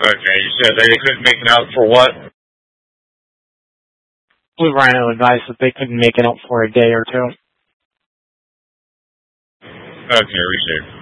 Okay, you said they couldn't make it out for what? Blue Rhino advised that they couldn't make it out for a day or two. Okay, receive.